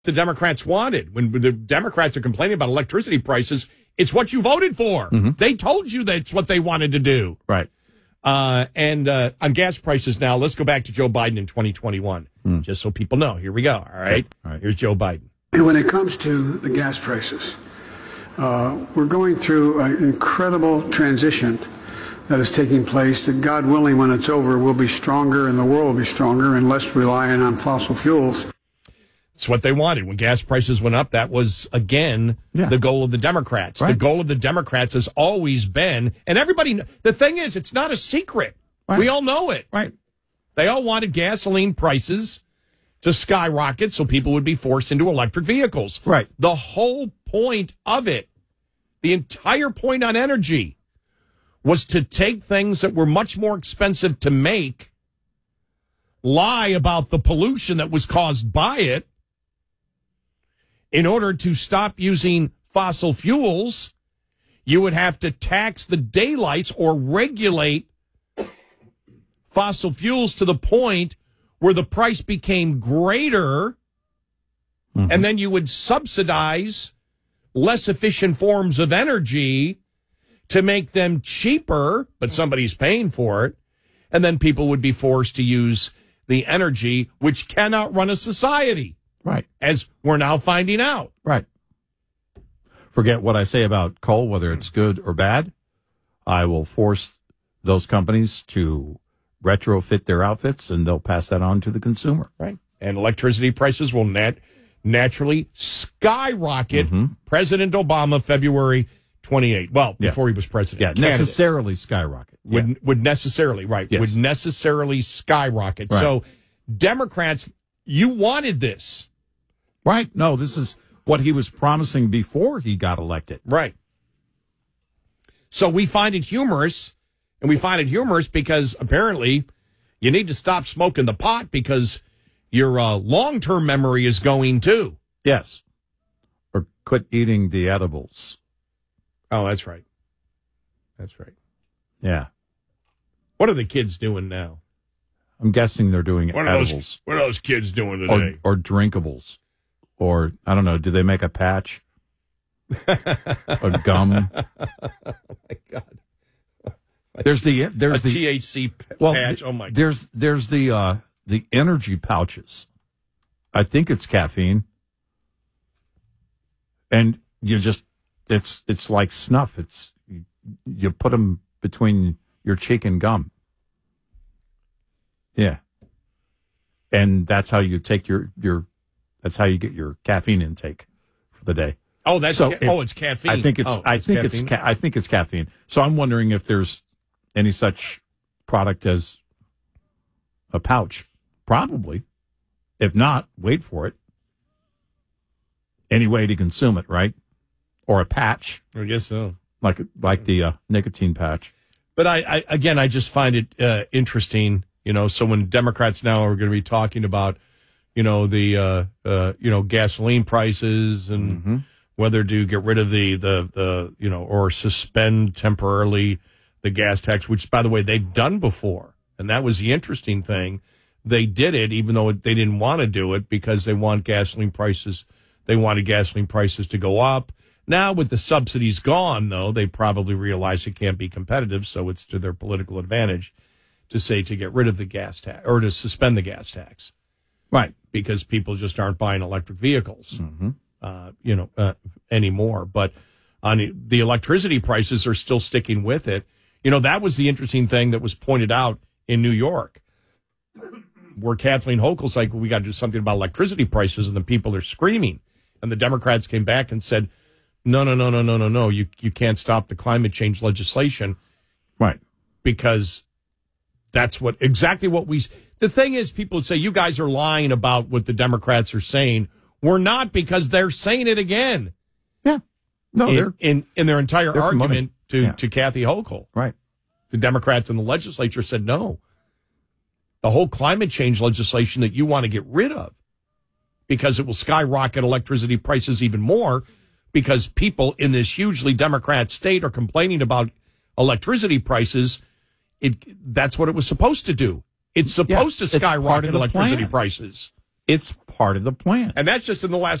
the Democrats wanted. When the Democrats are complaining about electricity prices, it's what you voted for. Mm-hmm. They told you that's what they wanted to do. Right. And on gas prices now, let's go back to Joe Biden in 2021, just so people know. Here we go. All right. Here's Joe Biden. When it comes to the gas prices, we're going through an incredible transition that is taking place that, God willing, when it's over, we'll be stronger and the world will be stronger and less reliant on fossil fuels. It's what they wanted. When gas prices went up, that was, again, the goal of the Democrats. Right. The goal of the Democrats has always been, and everybody, the thing is, it's not a secret. Right. We all know it. Right. They all wanted gasoline prices to skyrocket so people would be forced into electric vehicles. Right. The whole point of it, the entire point on energy, was to take things that were much more expensive to make, lie about the pollution that was caused by it, in order to stop using fossil fuels. You would have to tax the daylights or regulate fossil fuels to the point where the price became greater, and then you would subsidize less efficient forms of energy to make them cheaper, but somebody's paying for it, and then people would be forced to use the energy which cannot run a society. Right. As we're now finding out. Right. Forget what I say about coal, whether it's good or bad. I will force those companies to retrofit their outfits, and they'll pass that on to the consumer. Right. And electricity prices will naturally skyrocket. President Obama, February 28. Well, before he was president. Yeah, necessarily skyrocket. Would necessarily, right. Yes. Would necessarily skyrocket. Right. So, Democrats, you wanted this. Right. No, this is what he was promising before he got elected. Right. So we find it humorous, and we find it humorous because apparently you need to stop smoking the pot because your long-term memory is going too. Yes. Or quit eating the edibles. Oh, that's right. That's right. Yeah. What are the kids doing now? I'm guessing they're doing edibles. What are those kids doing today? Or drinkables. Or, I don't know, do they make a patch? A gum? Oh, my God. There's the THC patch. Oh, my God. There's the energy pouches. I think it's caffeine. And you just, it's like snuff. You put them between your cheek and gum. Yeah. And that's how you take that's how you get your caffeine intake for the day. Oh, it's caffeine. I think it's caffeine. So I'm wondering if there's any such product as a pouch. Probably. If not, wait for it. Any way to consume it, right? Or a patch. I guess so. Like the nicotine patch. But I just find it interesting. So when Democrats now are going to be talking about, the gasoline prices and whether to get rid of the or suspend temporarily the gas tax, which, by the way, they've done before. And that was the interesting thing. They did it, even though they didn't want to do it because they want gasoline prices. They wanted gasoline prices to go up. Now, with the subsidies gone, though, they probably realize it can't be competitive, so it's to their political advantage to say to get rid of the gas tax or to suspend the gas tax. Right. Because people just aren't buying electric vehicles, anymore. But on the electricity prices are still sticking with it. That was the interesting thing that was pointed out in New York, where Kathleen Hochul's like, we got to do something about electricity prices, and the people are screaming. And the Democrats came back and said, no. You can't stop the climate change legislation. Right. Because that's exactly what the thing is, people would say, you guys are lying about what the Democrats are saying. We're not, because they're saying it again. Yeah. No, they're in their entire argument to Kathy Hochul. Right. The Democrats in the legislature said no. The whole climate change legislation that you want to get rid of, because it will skyrocket electricity prices even more, because people in this hugely Democrat state are complaining about electricity prices. That's what it was supposed to do. It's supposed to skyrocket electricity prices. It's part of the plan. And that's just in the last